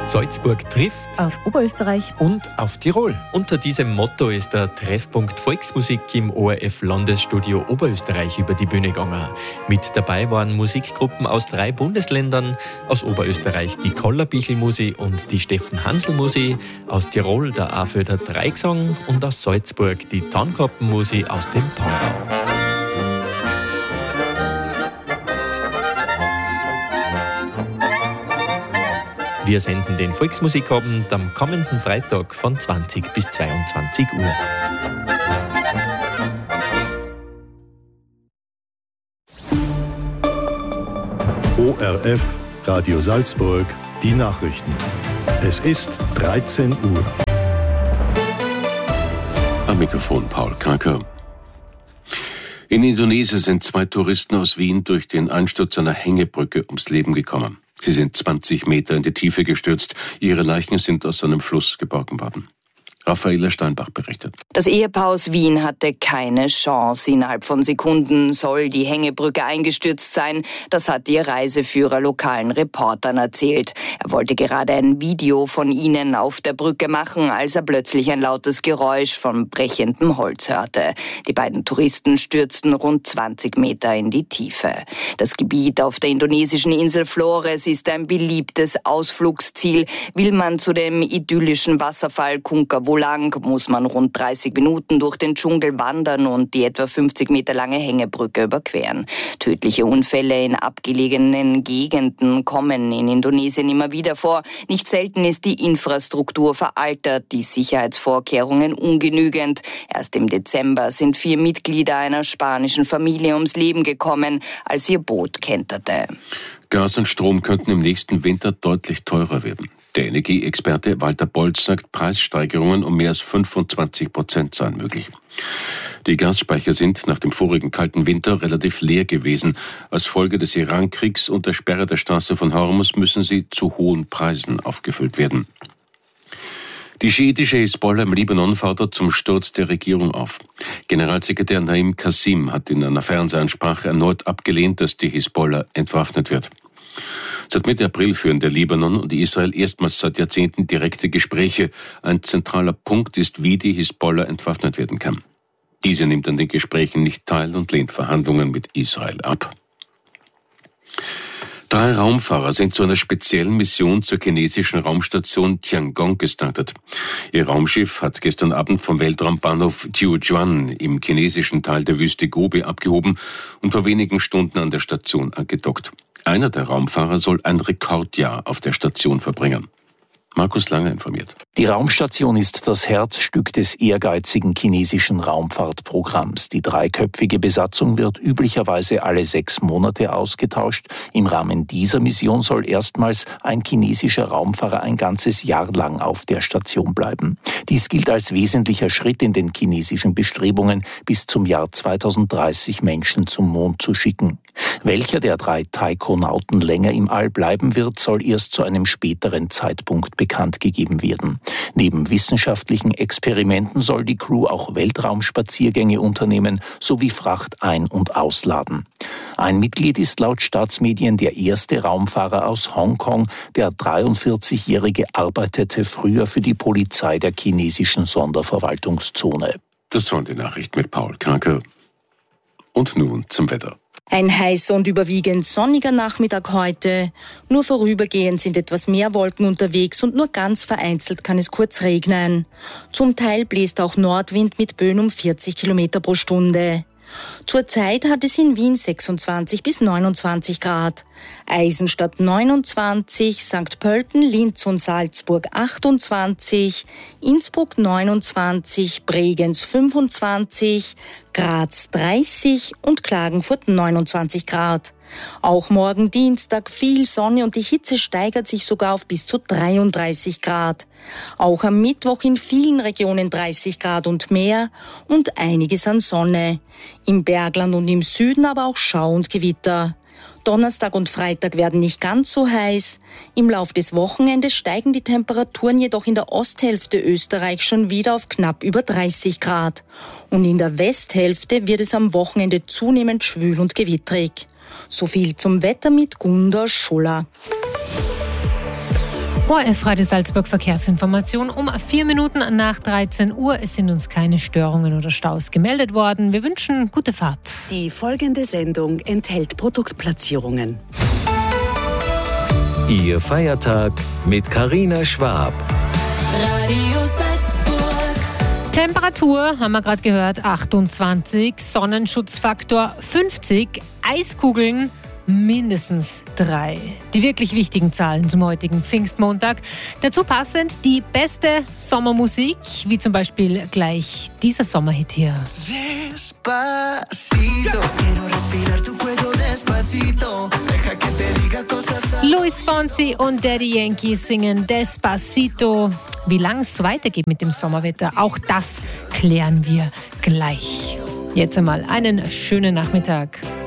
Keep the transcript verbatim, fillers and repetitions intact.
Salzburg trifft auf Oberösterreich und auf Tirol. Unter diesem Motto ist der Treffpunkt Volksmusik im O R F-Landesstudio Oberösterreich über die Bühne gegangen. Mit dabei waren Musikgruppen aus drei Bundesländern, aus Oberösterreich die Kollerbichl-Musi und die Steffen-Hansl-Musi, aus Tirol der Aföder Dreigesang und aus Salzburg die Tarnkappen-Musi aus dem Pangau. Wir senden den Volksmusikabend am kommenden Freitag von zwanzig bis zweiundzwanzig Uhr. O R F Radio Salzburg, die Nachrichten. Es ist dreizehn Uhr. Am Mikrofon Paul Kranker. In Indonesien sind zwei Touristen aus Wien durch den Einsturz einer Hängebrücke ums Leben gekommen. Sie sind zwanzig Meter in die Tiefe gestürzt. Ihre Leichen sind aus einem Fluss geborgen worden. Raffaela Steinbach berichtet. Das Ehepaar aus Wien hatte keine Chance. Innerhalb von Sekunden soll die Hängebrücke eingestürzt sein. Das hat ihr Reiseführer lokalen Reportern erzählt. Er wollte gerade ein Video von ihnen auf der Brücke machen, als er plötzlich ein lautes Geräusch von brechendem Holz hörte. Die beiden Touristen stürzten rund zwanzig Meter in die Tiefe. Das Gebiet auf der indonesischen Insel Flores ist ein beliebtes Ausflugsziel. Will man zu dem idyllischen Wasserfall Kunkawolang, muss man rund dreißig Minuten durch den Dschungel wandern und die etwa fünfzig Meter lange Hängebrücke überqueren. Tödliche Unfälle in abgelegenen Gegenden kommen in Indonesien immer wieder vor. Nicht selten ist die Infrastruktur veraltet, die Sicherheitsvorkehrungen ungenügend. Erst im Dezember sind vier Mitglieder einer spanischen Familie ums Leben gekommen, als ihr Boot kenterte. Gas und Strom könnten im nächsten Winter deutlich teurer werden. Der Energieexperte Walter Bolz sagt, Preissteigerungen um mehr als fünfundzwanzig Prozent seien möglich. Die Gasspeicher sind nach dem vorigen kalten Winter relativ leer gewesen. Als Folge des Iran-Kriegs und der Sperre der Straße von Hormuz müssen sie zu hohen Preisen aufgefüllt werden. Die schiitische Hisbollah im Libanon fordert zum Sturz der Regierung auf. Generalsekretär Naim Qasim hat in einer Fernsehansprache erneut abgelehnt, dass die Hisbollah entwaffnet wird. Seit Mitte April führen der Libanon und Israel erstmals seit Jahrzehnten direkte Gespräche. Ein zentraler Punkt ist, wie die Hisbollah entwaffnet werden kann. Diese nimmt an den Gesprächen nicht teil und lehnt Verhandlungen mit Israel ab. Drei Raumfahrer sind zu einer speziellen Mission zur chinesischen Raumstation Tiangong gestartet. Ihr Raumschiff hat gestern Abend vom Weltraumbahnhof Tianjuan im chinesischen Teil der Wüste Gobi abgehoben und vor wenigen Stunden an der Station angedockt. Einer der Raumfahrer soll ein Rekordjahr auf der Station verbringen. Markus Lange informiert. Die Raumstation ist das Herzstück des ehrgeizigen chinesischen Raumfahrtprogramms. Die dreiköpfige Besatzung wird üblicherweise alle sechs Monate ausgetauscht. Im Rahmen dieser Mission soll erstmals ein chinesischer Raumfahrer ein ganzes Jahr lang auf der Station bleiben. Dies gilt als wesentlicher Schritt in den chinesischen Bestrebungen, bis zum Jahr zweitausenddreißig Menschen zum Mond zu schicken. Welcher der drei Taikonauten länger im All bleiben wird, soll erst zu einem späteren Zeitpunkt bekannt gegeben werden. Neben wissenschaftlichen Experimenten soll die Crew auch Weltraumspaziergänge unternehmen sowie Fracht ein- und ausladen. Ein Mitglied ist laut Staatsmedien der erste Raumfahrer aus Hongkong. Der dreiundvierzigjährige arbeitete früher für die Polizei der chinesischen Sonderverwaltungszone. Das waren die Nachrichten mit Paul Kranke. Und nun zum Wetter. Ein heißer und überwiegend sonniger Nachmittag heute. Nur vorübergehend sind etwas mehr Wolken unterwegs und nur ganz vereinzelt kann es kurz regnen. Zum Teil bläst auch Nordwind mit Böen um vierzig Kilometer pro Stunde. Zurzeit hat es in Wien sechsundzwanzig bis neunundzwanzig Grad, Eisenstadt neunundzwanzig, Sankt Pölten, Linz und Salzburg achtundzwanzig, Innsbruck neunundzwanzig, Bregenz fünfundzwanzig, Graz dreißig und Klagenfurt neunundzwanzig Grad. Auch morgen Dienstag viel Sonne und die Hitze steigert sich sogar auf bis zu dreiunddreißig Grad. Auch am Mittwoch in vielen Regionen dreißig Grad und mehr und einiges an Sonne. Im Bergland und im Süden aber auch Schau und Gewitter. Donnerstag und Freitag werden nicht ganz so heiß. Im Lauf des Wochenendes steigen die Temperaturen jedoch in der Osthälfte Österreichs schon wieder auf knapp über dreißig Grad. Und in der Westhälfte wird es am Wochenende zunehmend schwül und gewittrig. So viel zum Wetter mit Gunda Schuller. O R F Radio Salzburg Verkehrsinformation um vier Minuten nach dreizehn Uhr. Es sind uns keine Störungen oder Staus gemeldet worden. Wir wünschen gute Fahrt. Die folgende Sendung enthält Produktplatzierungen. Ihr Feiertag mit Carina Schwab. Radio Salzburg. Temperatur, haben wir gerade gehört, achtundzwanzig, Sonnenschutzfaktor fünfzig, Eiskugeln mindestens drei. Die wirklich wichtigen Zahlen zum heutigen Pfingstmontag. Dazu passend die beste Sommermusik, wie zum Beispiel gleich dieser Sommerhit hier. Despacito, quiero respirar tu cuello despacito. Deja que te diga cosas. Luis Fonsi und Daddy Yankee singen Despacito. Wie lang es so weitergeht mit dem Sommerwetter, auch das klären wir gleich. Jetzt einmal einen schönen Nachmittag.